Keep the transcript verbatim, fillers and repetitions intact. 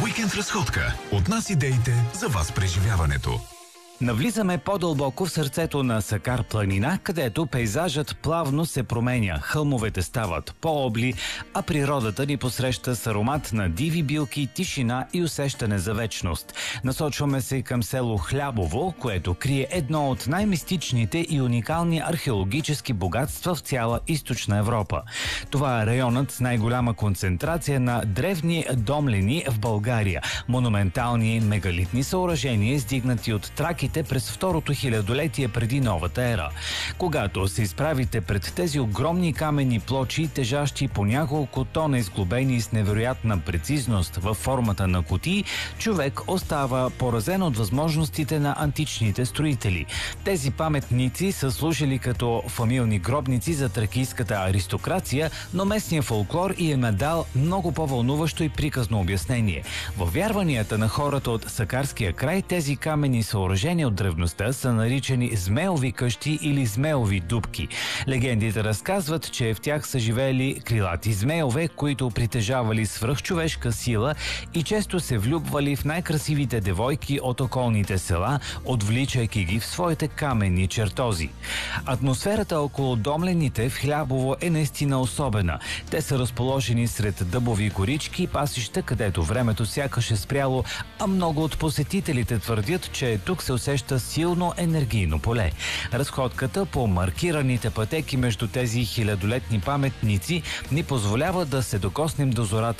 Уикенд разходка. От нас идеите, за вас преживяването. Навлизаме по-дълбоко в сърцето на Сакар планина, където пейзажът плавно се променя. Хълмовете стават по-обли, а природата ни посреща с аромат на диви билки, тишина и усещане за вечност. Насочваме се към село Хлябово, което крие едно от най-мистичните и уникални археологически богатства в цяла Източна Европа. Това е районът с най-голяма концентрация на древни домлени в България. Монументални мегалитни съоръжения, издигнати от траките през второто хилядолетие преди новата ера. Когато се изправите пред тези огромни каменни плочи, тежащи по няколко тона, изглобени с невероятна прецизност във формата на кутии, човек остава поразен от възможностите на античните строители. Тези паметници са служили като фамилни гробници за тракийската аристокрация, но местният фолклор и е дал много по-вълнуващо и приказно обяснение. Във вярванията на хората от Сакарския край, тези каменни съоръжения от древността са наричани змеови къщи или змеови дупки. Легендите разказват, че в тях са живеели крилати змеове, които притежавали свръхчовешка сила и често се влюбвали в най-красивите девойки от околните села, отвличайки ги в своите каменни чертози. Атмосферата около домлените в Хлябово е наистина особена. Те са разположени сред дъбови горички и пасища, където времето сякаш е спряло, а много от посетителите твърдят, че тук се усеща силно енергийно поле. Разходката по маркираните пътеки между тези хилядолетни паметници ни позволява да се докоснем до зората